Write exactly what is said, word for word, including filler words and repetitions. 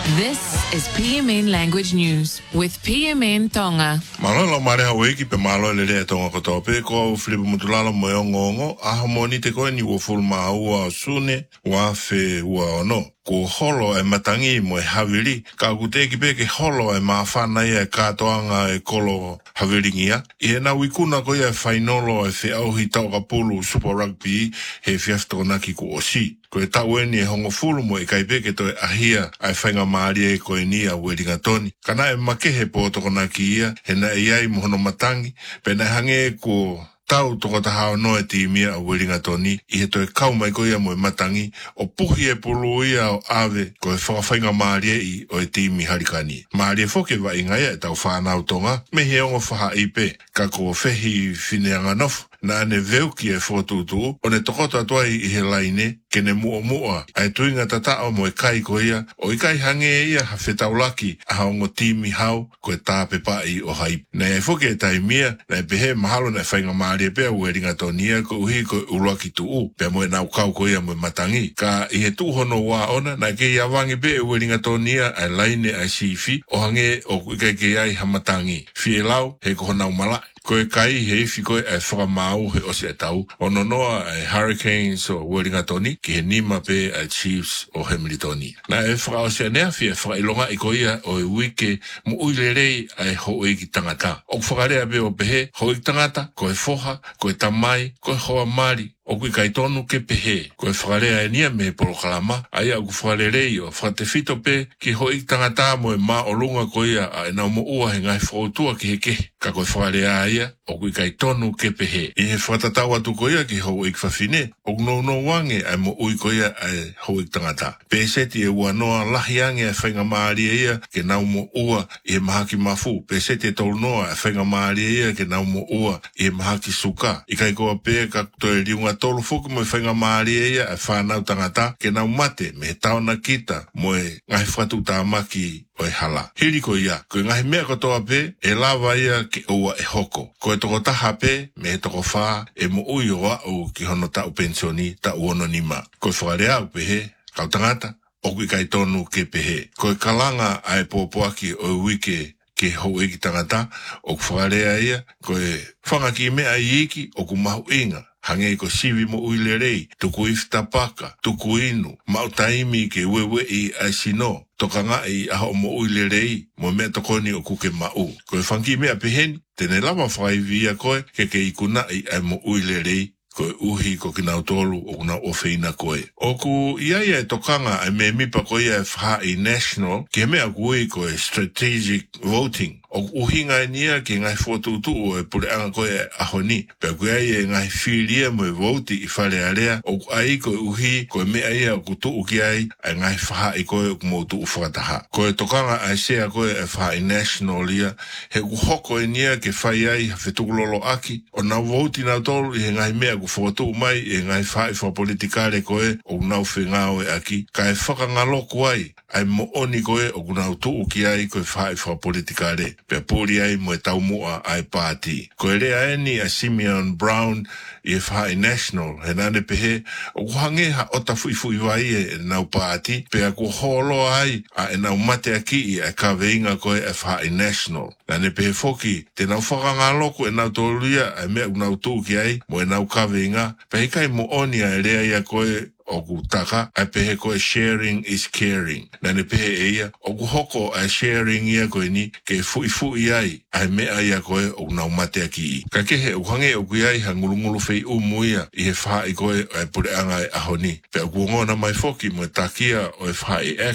This is P M N Language News with P M N Tonga. Malolo mare haweki pe malo le le tonga kotope ko flipu mutulala moyo ngongo ahamoni te ko ni wo fulma ua sune wa fe wa ono ko holo e matangi mo havili ka kuteki pe ke holo e mafana ia ka toanga e kolo havilingia e na wikuna ko ia finalo e fe au hitau ka pulu Super Rugby he fiafto na ki ko osi ko e taweni e hongo fulu mo e kaipeke to e ahia ai whainga maari e ko e nia welinga toni kana e makehe po toko na ki ia he na e iai mohono matangi pe na hange ko tau toko tahao no e timia a welinga toni i he to e kau mai ko ia mo e matangi o puhi e pulu ia o ave ko e whakawhainga maari e i o e timi harikani maari e foke wa inga ia e tau whanau tonga me he ongo whaha ipe ka ko whehi whineanga nofu na ane veu ki e whotutu o ne tokota tuai i he laine ke ne mua mua ai tuinga tatao mo e kai ko ia o i kai hange ia ha whetaulaki a haongo timi hau ko e tāpe pai o haip na e whoke e taimia na e pehe mahalo na e whainga maari e pea ue ringa tonia ko uhi ko uruaki tuu pea mo e nau kau ko ia mo e matangi ka i he tūhono wā ona na ke ia wangi pe ue ringa tonia ai laine ai sifi o hange o kai ke ai hamatangi fie lau he ko honau mala ko e kai he ifi ko e whakamau he osi e tau ono noa e Hurricanes o Wellington toni ki he nima pe e Chiefs o Hamiltoni na e whaka osi a nea fia whaka ilonga i ko ia o e wike mo uilerei ai ho e ki tangata o whakarea pe o pehe ho e ki tangata ko e foha ko e tamai ko e hoa mari o kui kai tonu ke pehe ko e whakarea e nia me polo kalama ai au ku whakarerei o whakate fito pe ki ho i tangata mo e ma o lunga ko ia a e nau mo ua he ngai whautua ki he ke ka ko e whakarea ia o kui kai tonu ke pehe i he whakatatau atu ko ia ki ho i kwhawhine o no no wange ai mo ui ko ia ai ho i tangata pe seti e ua noa lahi ange e whainga maari e ia ke nau mo ua i he mahaki mafu pe seti e tolu noa e whainga maari e ia ke nau mo ua i he mahaki suka i kai koa pe ka to e riunga tolu fuku mo e whainga maari e ia e whanau tangata ke nau mate me taona kita mo e ngai whatu tāmaki o e hala. Hiri ko ia, ko ngahi mea kotoa pe, e lava ia ke oua e hoko. Ko e toko taha pe, me e toko whaa, e mo ui o au ki hono tau pensioni, ta uono nima. Ko e whakarea au pehe, kau tangata, o kui kai tonu ke pehe. Ko e kalanga ai pōpoaki o e wike ke hou eki tangata, o ku whakarea ia, ko e whangaki mea i iki, o ku mahu inga. Hange ko sivi mo uilerei, tuku iftapaka, tuku inu, mautaimi ke wewe i aisino, toka ngai aho mo uilerei, mo mea tokoni o kuke mau. Ko e whanki mea peheni, tene lama whakaivia koe, ke ke ikuna i ai mo uilerei, ko e uhi ko ki nau tolu o kuna ofeina koe. O ku iaia e tokanga ai me mipa koe e wha i national, ke mea kui ko e strategic voting. O uhinga e nia ki ngai whotutu o e pure anga koe e ahoni. Pea koe ai e ngai whiria mo e voti i whare area. O ku ai ko e uhi ko e mea ia o ku tuu ki ai ai ngai wha i koe o ku mo tuu whakataha. Ko e tokanga ai sea koe e wha i national ia. He ku hoko e nia ke whai ai hawhetukulolo aki. O nau voti nau tolu i he ngai mea ku whakatu mai e ngai wha i wha politikare koe o nau whengao e aki. Ka e whakangaloku ai ai mo oni koe o ku nau tuu ki ai koe wha i wha politikare. Pea pōri ai mo e tau mua ai pāti. Ko e rea eni a Simeon Brown i e whae national. He nane pehe, o kuhange ha ota fui fui vai e nau pāti. Pea ko holo ai a e nau mate aki i a ka veinga koe e whae national. Nane pehe foki, te nau whakangaloko e nau tōruia e mea unau tūki ai mo e nau ka veinga. Pehe kai mo oni a e rea ia koe o ku taka, a pehe koe sharing is caring. Nane pehe e ia, o ku hoko a sharing ia koe ni, ke fui fui ai, a mea ia koe o nau mate aki i. Ka kehe o hange o kui ai ha ngulungulu fei umu ia, i he wha i koe o e pure anga e ahoni. Pea ku ngona mai foki mo e takia o e wha i